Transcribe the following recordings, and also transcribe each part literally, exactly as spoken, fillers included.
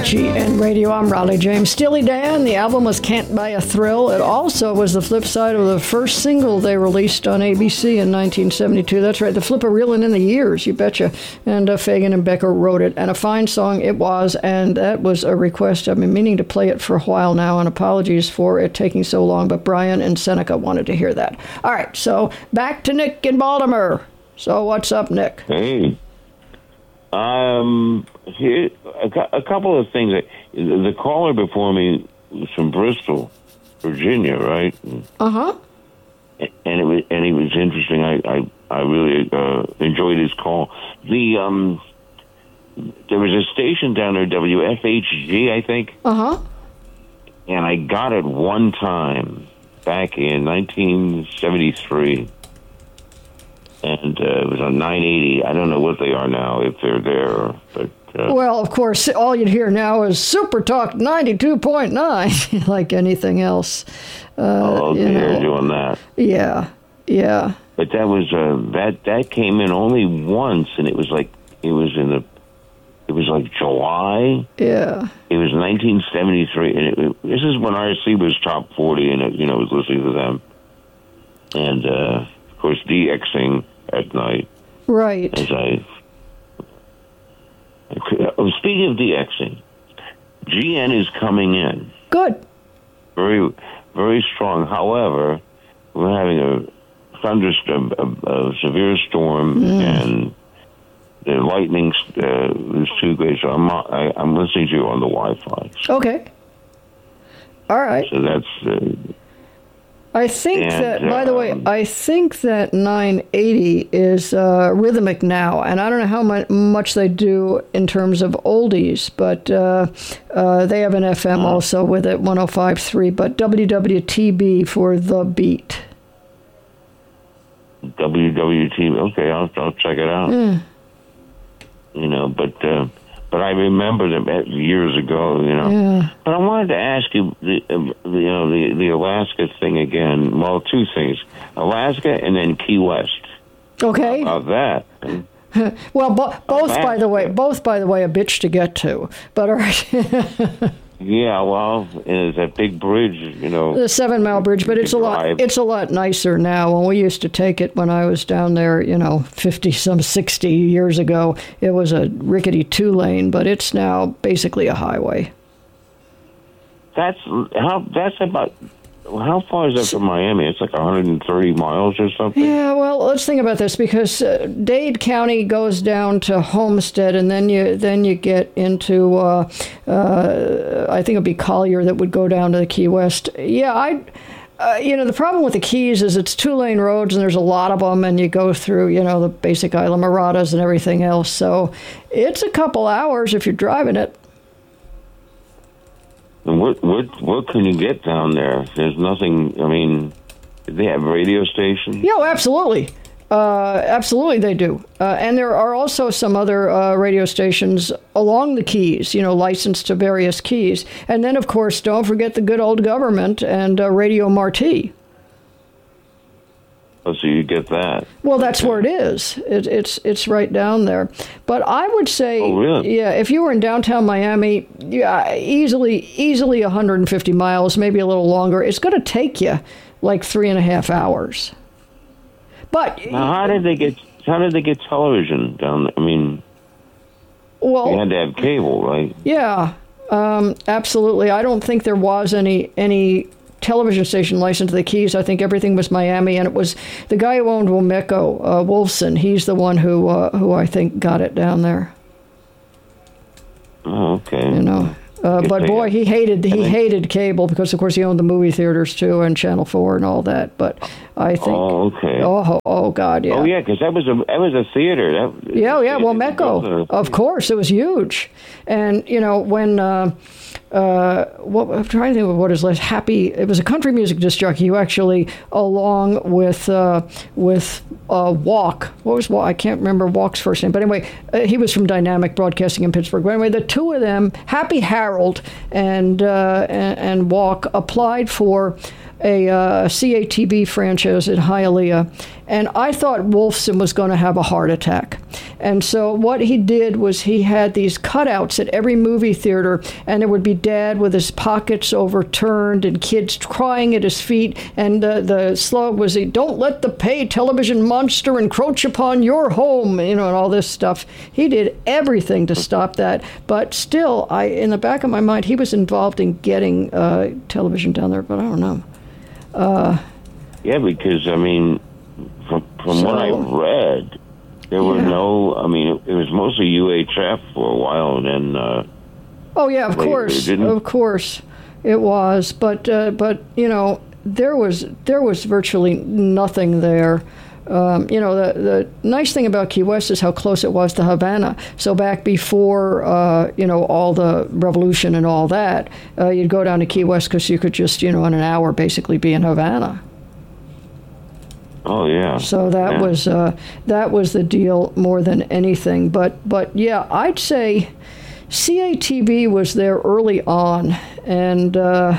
Archie and Radio. I'm Raleigh James. Steely Dan, the album was Can't Buy a Thrill. It also was the flip side of the first single they released on A B C in nineteen seventy-two. That's right, the flipper reeling in the years, you betcha. And uh, Fagan and Becker wrote it. And a fine song it was, and that was a request. I've been meaning to play it for a while now, and apologies for it taking so long, but Brian and Seneca wanted to hear that. All right, so back to Nick in Baltimore. So what's up, Nick? Hey. Um, here, a, a couple of things. The caller before me was from Bristol, Virginia, right? Uh-huh. And it was, and he was interesting. I, I, I really uh, enjoyed his call. The um, there was a station down there, W F H G, I think. Uh-huh. And I got it one time back in nineteen seventy-three. And uh, it was on nine eighty. I don't know what they are now, if they're there. But uh, well, of course, all you'd hear now is Super Talk ninety-two point nine, like anything else. Uh, oh, okay, you know. they're doing that. Yeah, yeah. But that was uh, that that came in only once, and it was like it was in the it was like July. Yeah. It was nineteen seventy-three, and it, it, this is when R C was top forty, and it, you know, I was listening to them, and uh, of course DXing at night. Right. As I, oh, speaking of DXing, G N is coming in. Good. Very, very strong. However, we're having a thunderstorm, a, a severe storm, mm. and the lightning uh, is too great. So I'm, I, I'm listening to you on the Wi-Fi. Okay. All right. So that's. Uh, I think and, that, by the way, um, I think that nine eighty is uh, rhythmic now, and I don't know how much, much they do in terms of oldies, but uh, uh, they have an F M also with it, one oh five point three, but W W T B for The Beat. W W T B, okay, I'll, I'll check it out. Mm. You know, but uh, but I remember them years ago. You know, yeah. But I wanted to ask you, the, uh, the you know, the the Alaska thing again. Well, two things: Alaska and then Key West. Okay. How about that? Well, bo- both, Alaska. by the way, both by the way, a bitch to get to. But all right. Yeah, well, it's a big bridge, you know. The Seven Mile Bridge, but it's a lot. It's a lot nicer now. When we used to take it when I was down there, you know, fifty some sixty years ago, it was a rickety two lane, but it's now basically a highway. That's how. That's about. How far is that from Miami? It's like one hundred thirty miles or something? Yeah, well, let's think about this, because uh, Dade County goes down to Homestead, and then you then you get into, uh, uh, I think it would be Collier that would go down to the Key West. Yeah, I, uh, you know, the problem with the Keys is it's two-lane roads, and there's a lot of them, and you go through, you know, the basic Isla Moradas and everything else. So it's a couple hours if you're driving it. And what what what can you get down there? There's nothing. I mean, they have radio stations. Yeah, absolutely, uh, absolutely they do. Uh, and there are also some other uh, radio stations along the Keys, you know, licensed to various keys. And then, of course, don't forget the good old government and uh, Radio Marti. Oh, so you get that. Well, that's okay. where it is. It, it's it's right down there. But I would say, oh, really? yeah, if you were in downtown Miami, yeah, easily easily one hundred fifty miles, maybe a little longer. It's going to take you like three and a half hours. But now, how did they get? How did they get television down there? I mean, well, they had to have cable, right? Yeah, um, absolutely. I don't think there was any any. television station licensed to the Keys. I think everything was Miami, and it was the guy who owned Womeco, uh, Wolfson. He's the one who uh, who I think got it down there. Oh, okay. You know, uh, but boy, he hated he hated cable because, of course, he owned the movie theaters too and Channel Four and all that. But I think, oh, okay. Oh, oh God, yeah. Oh, yeah, because that was a that was a theater. That, yeah, yeah. Womeco, of course, it was huge, and you know when. Uh, Uh, what, I'm trying to think of what his last Happy. It was a country music disc jockey who actually, along with uh, with uh, Walk. What was Walk? I can't remember Walk's first name, but anyway, uh, he was from Dynamic Broadcasting in Pittsburgh. But anyway, the two of them, Happy Harold and uh, and, and Walk, applied for a uh, C A T V franchise in Hialeah, and I thought Wolfson was going to have a heart attack. And so what he did was he had these cutouts at every movie theater, and there would be Dad with his pockets overturned and kids crying at his feet. And uh, the slogan was, "Don't let the pay television monster encroach upon your home," you know, and all this stuff. He did everything to stop that. But still, I in the back of my mind, he was involved in getting uh, television down there, but I don't know. Uh, yeah, because, I mean, from, from so, what I read, there were yeah. no, I mean, it was mostly U H F for a while, and then... Uh, oh, yeah, of later, course, of course it was. But, uh, but you know, there was there was virtually nothing there. Um, you know, the, the nice thing about Key West is how close it was to Havana. So back before, uh, you know, all the revolution and all that, uh, you'd go down to Key West because you could just, you know, in an hour basically be in Havana. Oh yeah. So that yeah. was uh, that was the deal more than anything. But but yeah, I'd say C A T V was there early on, and uh,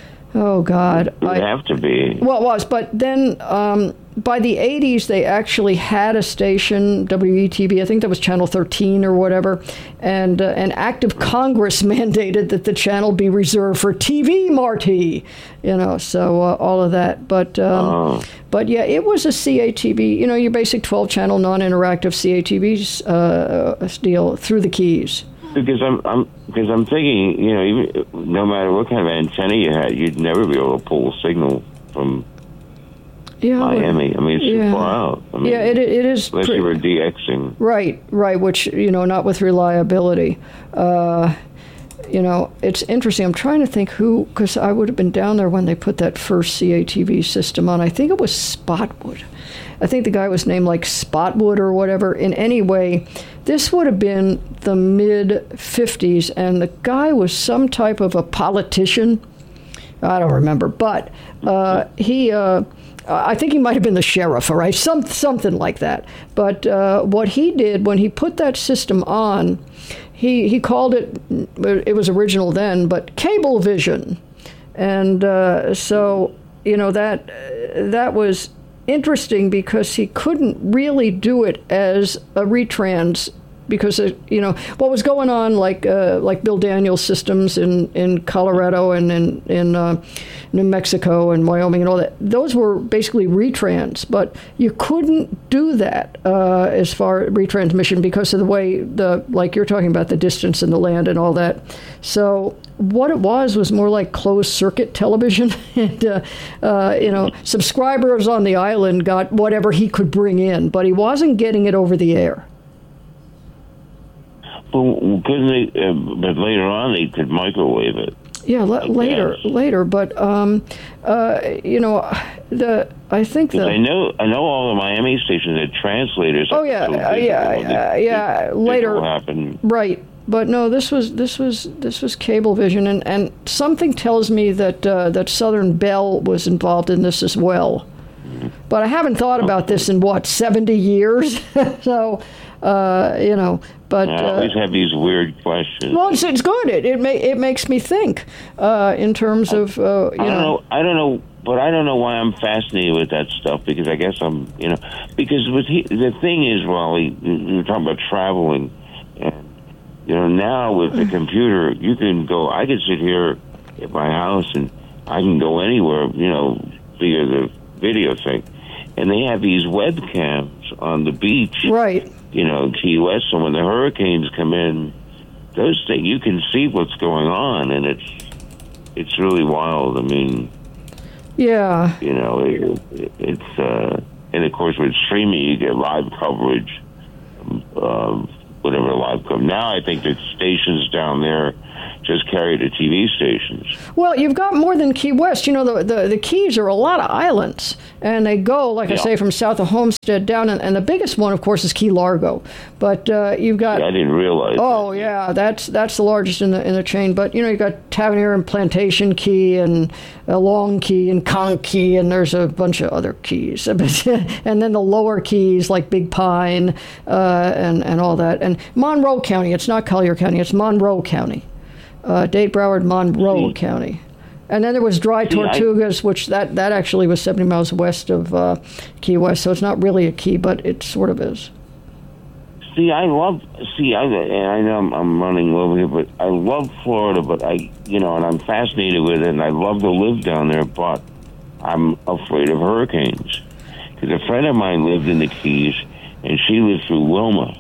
oh God, it would I, have to be. Well, it was, but then. Um, By the eighties, they actually had a station, W E T V, I think that was Channel thirteen or whatever, and uh, an act of Congress mandated that the channel be reserved for T V, Marty, you know, so uh, all of that. But, um, oh. but yeah, it was a C A T V, you know, your basic twelve-channel non-interactive C A T V uh, deal through the keys. Because I'm, I'm, because I'm thinking, you know, even, no matter what kind of antenna you had, you'd never be able to pull a signal from... Yeah, Miami. I mean, it's yeah. too far out. I mean, yeah, it it is. Unless Pre- you were DXing. Right, right. Which you know, not with reliability. Uh, you know, it's interesting. I'm trying to think who, because I would have been down there when they put that first C A T V system on. I think it was Spotwood. I think the guy was named like Spotwood or whatever. In any way, this would have been the mid fifties, and the guy was some type of a politician. I don't remember, but uh, he. Uh, I think he might have been the sheriff, all right, some, something like that. But uh, what he did when he put that system on, he he called it, it was original then, but Cablevision. And uh, so, you know, that that was interesting because he couldn't really do it as a retrans because, uh, you know, what was going on, like uh, like Bill Daniels systems in, in Colorado and in, in uh, New Mexico and Wyoming and all that, those were basically retrans, but you couldn't do that uh, as far as retransmission because of the way, the like you're talking about, the distance and the land and all that. So what it was was more like closed circuit television. and, uh, uh, you know, subscribers on the island got whatever he could bring in, but he wasn't getting it over the air. Well, couldn't they? Uh, but later on, they could microwave it. Yeah, l- later, guess. later. But um, uh, you know, the I think the I know, I know all the Miami stations had translators. Oh yeah, uh, yeah, uh, yeah. Later, happened. Right. But no, this was this was this was Cablevision, and, and something tells me that uh, that Southern Bell was involved in this as well. Mm-hmm. But I haven't thought about this in what seventy years, so uh, you know. But I always uh, have these weird questions. Well, it's, it's good. It it, may, it makes me think uh, in terms of uh, you I don't know. know. I don't know, but I don't know why I'm fascinated with that stuff because I guess I'm you know because with he, the thing is, Raleigh, you were talking about traveling, and you know now with the computer you can go. I can sit here at my house and I can go anywhere, you know, via the video thing, and they have these webcams on the beach, right? You know, Key West, and when the hurricanes come in, those things, you can see what's going on, and it's it's really wild. I mean, yeah, you know, it, it, it's uh, and of course with streaming, you get live coverage, um, whatever live coverage. Now I think that stations down there just carry the T V stations. Well, you've got more than Key West. You know, the the, the Keys are a lot of islands, and they go, like yeah. I say, from south of Homestead down, and, and the biggest one, of course, is Key Largo. But uh, you've got... Yeah, I didn't realize Oh, that. yeah, that's that's the largest in the in the chain. But, you know, you've got Tavernier and Plantation Key, and uh, Long Key, and Conch Key, and there's a bunch of other keys. And then the lower keys, like Big Pine, uh, and, and all that. And Monroe County, it's not Collier County, it's Monroe County. Uh, Dade, Broward, Monroe See. County. And then there was Dry See, Tortugas, I, which that, that actually was seventy miles west of uh, Key West, so it's not really a key, but it sort of is. See, I love. See, I, I know I'm, I'm running over here, but I love Florida. But I, you know, and I'm fascinated with it, and I love to live down there. But I'm afraid of hurricanes because a friend of mine lived in the Keys, and she lived through Wilma,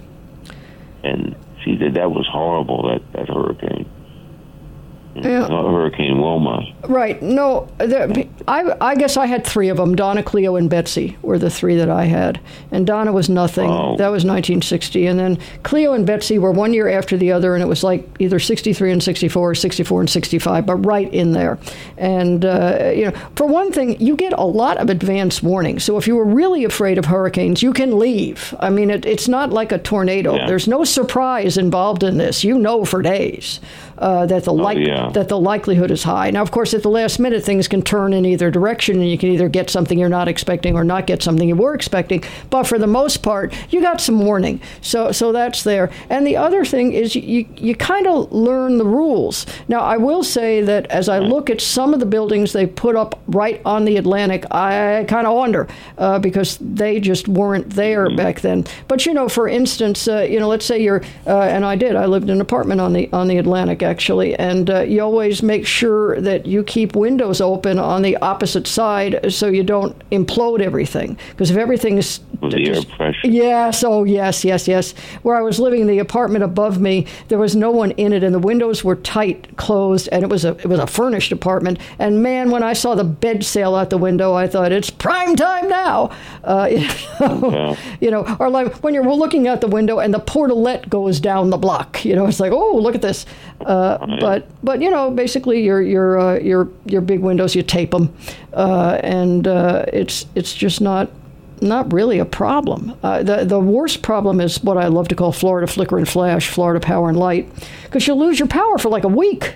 and she said that was horrible. That that hurricane. Yeah. Hurricane Wilma. Right. No, there, I, I guess I had three of them. Donna, Cleo, and Betsy were the three that I had. And Donna was nothing. Oh. That was nineteen sixty. And then Cleo and Betsy were one year after the other, and it was like either sixty-three and sixty-four or sixty-four and sixty-five, but right in there. And, uh, you know, for one thing, you get a lot of advance warning. So if you were really afraid of hurricanes, you can leave. I mean, it, it's not like a tornado. Yeah. There's no surprise involved in this. You know for days uh, that the like. Oh, yeah. that the likelihood is high. Now, of course, at the last minute, things can turn in either direction, and you can either get something you're not expecting or not get something you were expecting. But for the most part, you got some warning. So so that's there. And the other thing is you, you kind of learn the rules. Now, I will say that as I look at some of the buildings they put up right on the Atlantic, I kind of wonder uh, because they just weren't there back then. But, you know, for instance, uh, you know, let's say you're, uh, and I did, I lived in an apartment on the, on the Atlantic, actually, and uh, you always make sure that you keep windows open on the opposite side so you don't implode everything. Because if everything is With the just, air pressure. yes, oh yes, yes, yes. Where I was living, the apartment above me, there was no one in it, and the windows were tight closed, and it was a it was a furnished apartment. And man, when I saw the bed sail out the window, I thought it's prime time now. Uh, you, know, Yeah. you know, or like when you're looking out the window and the portalette goes down the block. You know, it's like, oh, look at this. Uh, but but you know, basically your your uh, your your big windows, you tape them, uh, and uh, it's it's just not not really a problem. Uh, the the worst problem is what I love to call Florida flicker and flash, Florida power and light, because you lose your power for like a week.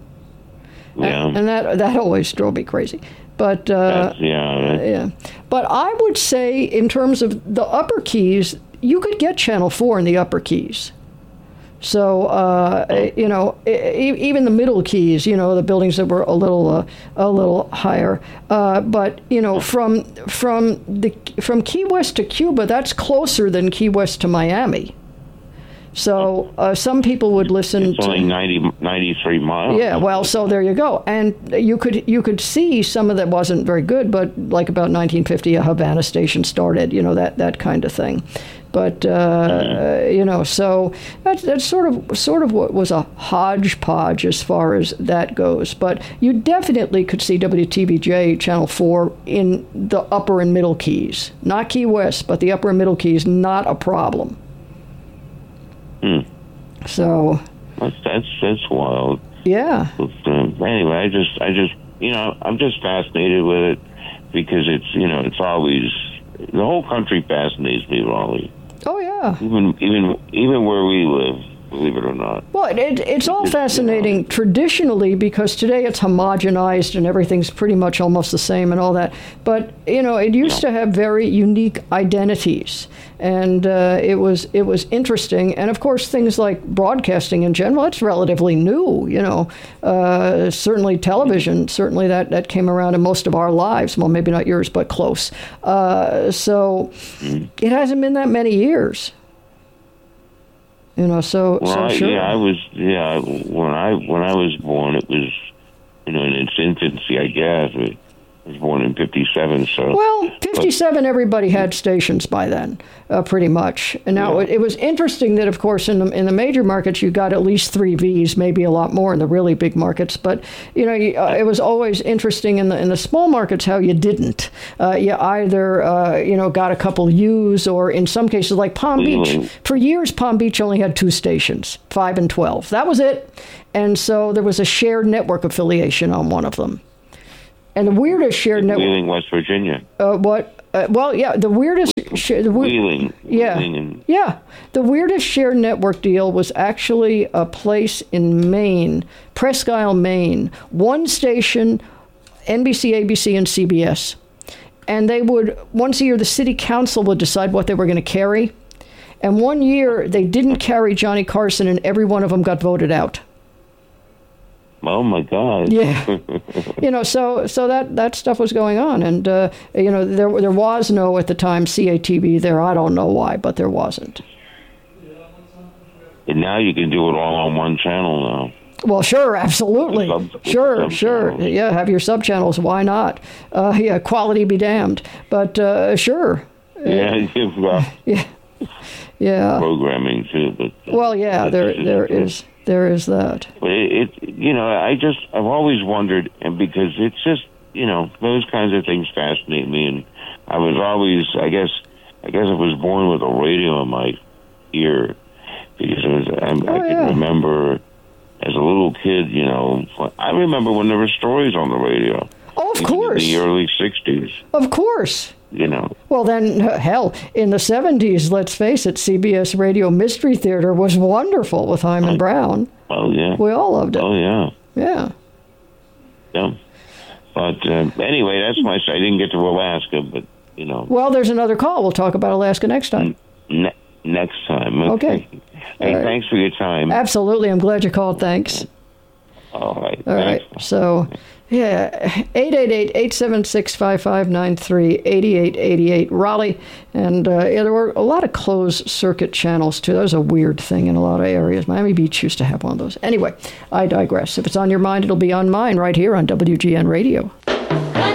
Yeah. And, and that that always drove me crazy. But uh, That's, yeah. That's, yeah, but I would say in terms of the upper Keys, you could get Channel Four in the upper Keys. So, uh, you know, e- even the middle Keys, you know, the buildings that were a little, uh, a little higher. Uh, but you know, from from the from Key West to Cuba, that's closer than Key West to Miami. So uh, some people would listen It's to only ninety, ninety-three miles. yeah, well, so there you go, and you could you could see some of that wasn't very good, but like about nineteen fifty, a Havana station started, you know, that that kind of thing. But uh, mm-hmm. you know, so that's that's sort of sort of what was a hodgepodge as far as that goes. But you definitely could see W T B J Channel Four in the upper and middle Keys, not Key West, but the upper and middle Keys, not a problem. Hmm. So That's that's that's wild. yeah. But, uh, anyway, I just I just you know I'm just fascinated with it because it's you know it's always the whole country fascinates me, Raleigh. Oh yeah. Even even even where we live, believe it or not. Well, it, it's all It's, fascinating you know, traditionally because today it's homogenized and everything's pretty much almost the same and all that. But you know, it used Yeah. to have very unique identities, and uh, it was it was interesting. And of course, things like broadcasting in general, it's relatively new. You know, uh, certainly television, certainly that that came around in most of our lives. Well, maybe not yours, but close. Uh, so Mm. it hasn't been that many years. You know, so, Well, so I, sure. yeah, I was yeah when I when I was born, it was you know in its infancy, I guess. I was born in fifty-seven, so Well, fifty-seven, everybody had stations by then, uh, pretty much. And now Yeah. it, it was interesting that, of course, in the in the major markets, you got at least three Vs, maybe a lot more in the really big markets. But you know, you, uh, it was always interesting in the in the small markets how you didn't. Uh, you either uh, you know got a couple U's, or in some cases, like Palm Beach. Really? For years, Palm Beach only had two stations, five and twelve. That was it. And so there was a shared network affiliation on one of them. And the weirdest shared network. Wheeling, West Virginia. Uh, what? Uh, well, yeah, the weirdest. Sh- the we- Wheeling. yeah, Wheeling and, yeah. The weirdest shared network deal was actually a place in Maine, Presque Isle, Maine. One station, N B C, A B C, and C B S. And they would, once a year, the city council would decide what they were going to carry. And one year, they didn't carry Johnny Carson, and every one of them got voted out. oh my God. Yeah, you know, so so that, that stuff was going on, and uh, you know, there there was no at the time C A T V there. I don't know why, but there wasn't. and now you can do it all on one channel now. Well, sure, absolutely. Sub- sure, sub sure. channels. Yeah, have your sub-channels. Why not? Uh, yeah, quality be damned. But uh, sure. Yeah, you've got Yeah. Yeah. programming too. But uh, Well, yeah, there there is there is that. But it, it, you know, I just I've always wondered, and because it's just, you know, those kinds of things fascinate me, and I was always, I guess, I guess I was born with a radio in my ear, because it was, I, Oh, I can yeah. remember as a little kid, you know, I remember when there were stories on the radio. Oh, of even course. in the early sixties, Of course. you know. Well, then, hell, in the seventies, let's face it, C B S Radio Mystery Theater was wonderful with Hyman Brown. Oh yeah. We all loved it. Oh yeah. Yeah. Yeah. But uh, anyway, that's my. I didn't get to Alaska, but you know. Well, there's another call. We'll talk about Alaska next time. Ne- next time. Okay. Hey, All right. thanks for your time. Absolutely. I'm glad you called. Thanks. All right. All right. Thanks. So, yeah, eight eight eight, eight seven six, five five nine three, eight eight eight eight, Raleigh. And uh, yeah, there were a lot of closed circuit channels, too. That was a weird thing in a lot of areas. Miami Beach used to have one of those. Anyway, I digress. If it's on your mind, it'll be on mine right here on W G N Radio.